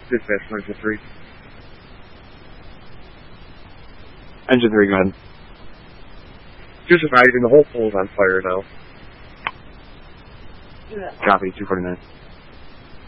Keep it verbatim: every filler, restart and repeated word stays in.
Dispatch Engine three. Engine three, go ahead. Just advising, the whole pool is on fire now. Copy, two forty-nine.